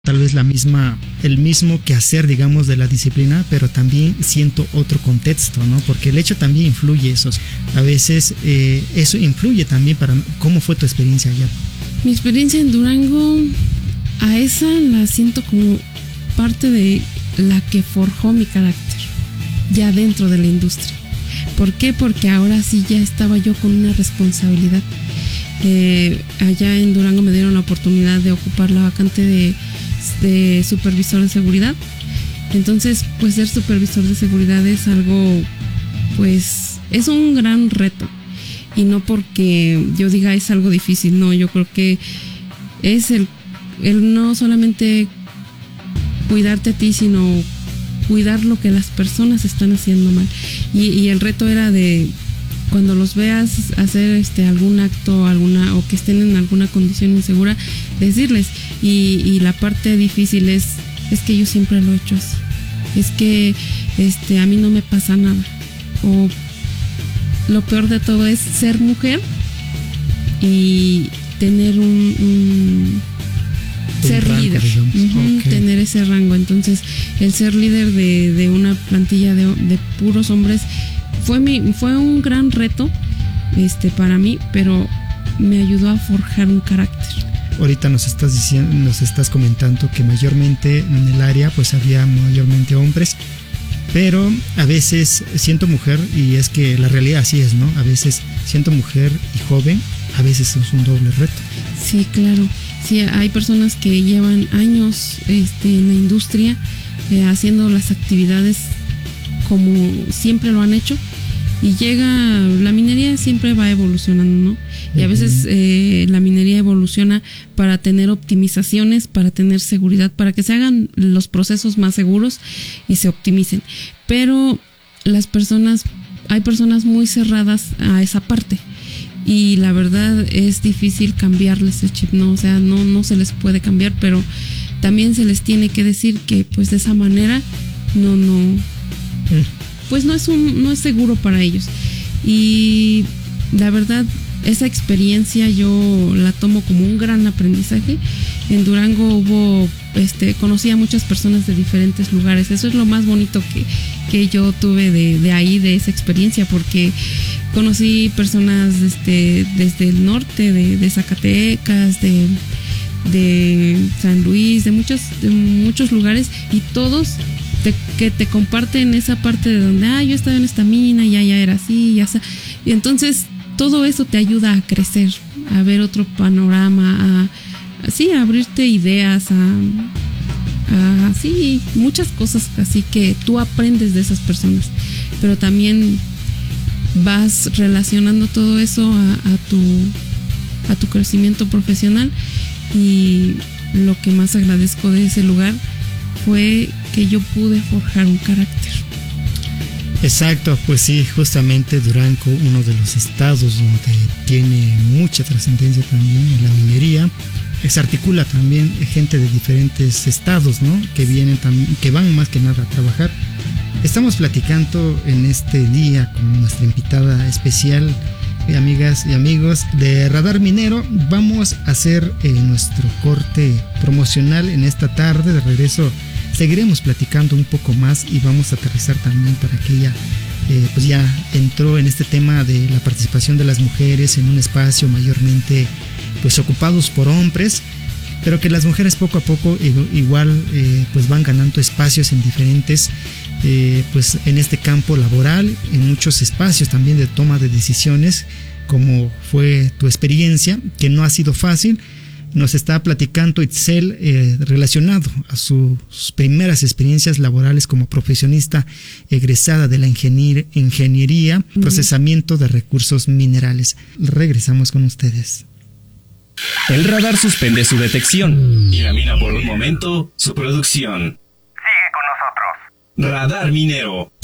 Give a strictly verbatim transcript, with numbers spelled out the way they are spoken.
tal vez la misma, el mismo quehacer, digamos, de la disciplina, pero también siento otro contexto, ¿no? Porque el hecho también influye esos, a veces eh, eso influye también para, ¿cómo fue tu experiencia allá? Mi experiencia en Durango, a esa la siento como parte de la que forjó mi carácter, ya dentro de la industria. ¿Por qué? Porque ahora sí ya estaba yo con una responsabilidad. Eh, allá en Durango me dieron la oportunidad de ocupar la vacante de de supervisor de seguridad. Entonces, pues ser supervisor de seguridad es algo, pues es un gran reto, y no porque yo diga es algo difícil, no, yo creo que es el, el no solamente cuidarte a ti, sino cuidar lo que las personas están haciendo mal, y, y el reto era de cuando los veas hacer este algún acto, alguna, o que estén en alguna condición insegura, decirles. Y, y la parte difícil es, es que yo siempre lo he hecho así. Es que este, a mí no me pasa nada. O lo peor de todo es ser mujer y tener un, un ser rango, líder, uh-huh, okay. Tener ese rango. Entonces, el ser líder de, de una plantilla de, de puros hombres fue mi, fue un gran reto este, para mí, pero me ayudó a forjar un carácter. Ahorita nos estás diciendo, nos estás comentando que mayormente en el área pues había mayormente hombres, pero a veces siento mujer, y es que la realidad así es, ¿no? A veces siento mujer y joven, a veces es un doble reto. Sí, claro. Sí, hay personas que llevan años este, en la industria eh, haciendo las actividades como siempre lo han hecho, y llega, la minería siempre va evolucionando, ¿no? Y a veces eh, la minería evoluciona para tener optimizaciones, para tener seguridad, para que se hagan los procesos más seguros y se optimicen. Pero las personas, hay personas muy cerradas a esa parte, y la verdad es difícil cambiarles el chip, ¿no? O sea, no, no se les puede cambiar, pero también se les tiene que decir que pues de esa manera no, no, pues no es un, no es seguro para ellos. Y la verdad, esa experiencia yo la tomo como un gran aprendizaje. En Durango hubo, este, conocí a muchas personas de diferentes lugares. Eso es lo más bonito que, que yo tuve de, de ahí, de esa experiencia, porque conocí personas este, desde el norte, de, de Zacatecas, de, de San Luis, de muchos, de muchos lugares, y todos te, que te comparten esa parte de donde, ah, yo estaba en esta mina y ya, ya era así, ya está. Y entonces todo eso te ayuda a crecer, a ver otro panorama, a, a sí, a abrirte ideas, a, a sí, muchas cosas así que tú aprendes de esas personas, pero también vas relacionando todo eso a, a tu a tu crecimiento profesional. Y lo que más agradezco de ese lugar fue que yo pude forjar un carácter. Exacto, pues sí, justamente Durango, uno de los estados donde tiene mucha trascendencia también en la minería, se articula también gente de diferentes estados, ¿no? Que vienen también, que van más que nada a trabajar. Estamos platicando en este día con nuestra invitada especial, eh, amigas y amigos de Radar Minero. Vamos a hacer eh, nuestro corte promocional en esta tarde. De regreso seguiremos platicando un poco más y vamos a aterrizar también para que ella eh, pues ya entró en este tema de la participación de las mujeres en un espacio mayormente pues ocupados por hombres, pero que las mujeres poco a poco igual eh, pues van ganando espacios en diferentes eh, pues en este campo laboral, en muchos espacios también de toma de decisiones, como fue tu experiencia, que no ha sido fácil. Nos está platicando Itzel eh, relacionado a sus primeras experiencias laborales como profesionista egresada de la ingenier- ingeniería, uh-huh. procesamiento de recursos minerales. Regresamos con ustedes. El radar suspende su detección y elimina por un momento su producción. Sigue con nosotros. Radar Minero.